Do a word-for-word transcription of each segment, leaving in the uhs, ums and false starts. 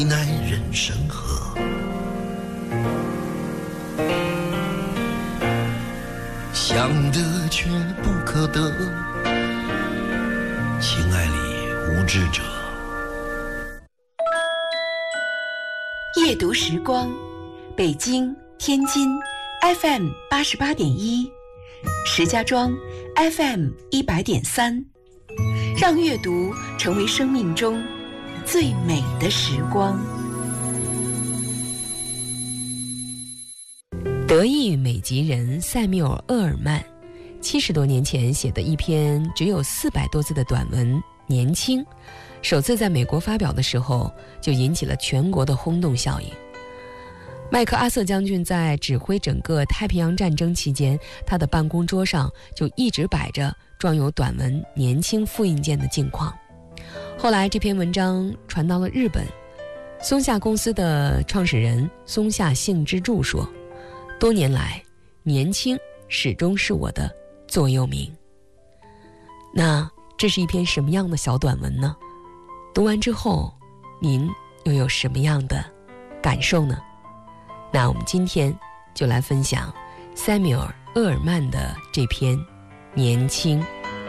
奈人生何？想得却不可得，情爱里无知者。 夜读时光，北京、天津 F M 八十八点一，石家庄 F M 一百点三，让阅读成为生命中最美的时光。 德意美籍人塞缪尔·厄尔曼七十多年前写的一篇只有四百多字的短文《年轻》，首次在美国发表的时候就引起了全国的轰动效应。麦克阿瑟将军在指挥整个太平洋战争期间，他的办公桌上就一直摆着装有短文《年轻》复印件的镜框。后来这篇文章传到了日本，松下公司的创始人松下幸之助说，多年来年轻始终是我的座右铭。那这是一篇什么样的小短文呢？读完之后您又有什么样的感受呢？那我们今天就来分享塞缪尔·厄尔曼的这篇《年轻》。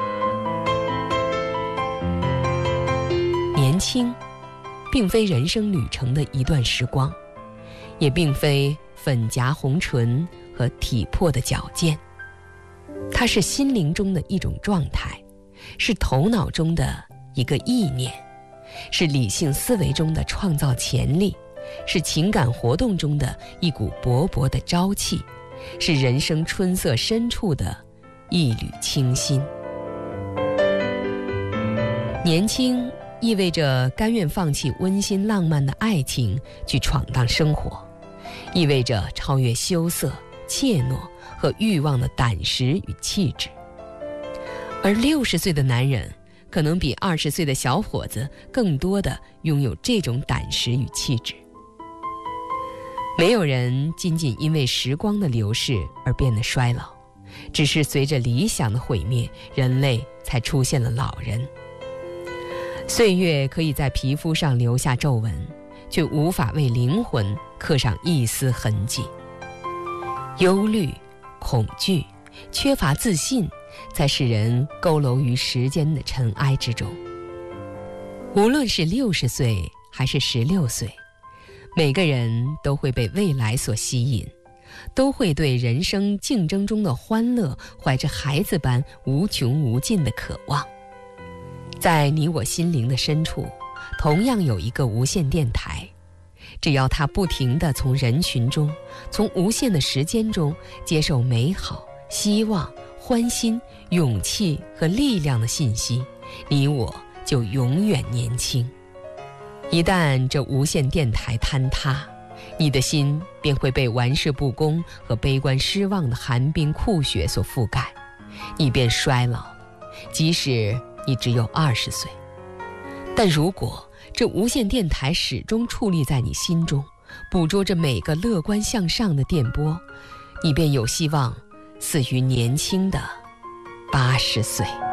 年轻并非人生旅程的一段时光，也并非粉颊红唇和体魄的矫健，它是心灵中的一种状态，是头脑中的一个意念，是理性思维中的创造潜力，是情感活动中的一股勃勃的朝气，是人生春色深处的一缕清新。年轻意味着甘愿放弃温馨浪漫的爱情去闯荡生活，意味着超越羞涩、怯懦和欲望的胆识与气质。而六十岁的男人可能比二十岁的小伙子更多的拥有这种胆识与气质。没有人仅仅因为时光的流逝而变得衰老，只是随着理想的毁灭，人类才出现了老人。岁月可以在皮肤上留下皱纹，却无法为灵魂刻上一丝痕迹。忧虑、恐惧、缺乏自信，才使人佝偻于时间的尘埃之中。无论是六十岁还是十六岁，每个人都会被未来所吸引，都会对人生竞争中的欢乐怀着孩子般无穷无尽的渴望。在你我心灵的深处，同样有一个无线电台，只要它不停地从人群中，从无限的时间中接受美好、希望、欢欣、勇气和力量的信息，你我就永远年轻。一旦这无线电台坍塌，你的心便会被玩世不恭和悲观失望的寒冰酷雪所覆盖，你便衰老，即使你只有二十岁。但如果这无线电台始终矗立在你心中，捕捉着每个乐观向上的电波，你便有希望死于年轻的八十岁。